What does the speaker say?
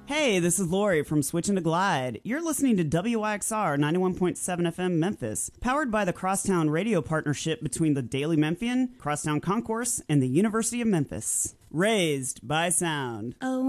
Hey, this is Lori from Switchin' to Glide. You're listening to WYXR 91.7 FM Memphis, powered by the Crosstown Radio partnership between the Daily Memphian, Crosstown Concourse, and the University of Memphis. Raised by sound. Oh,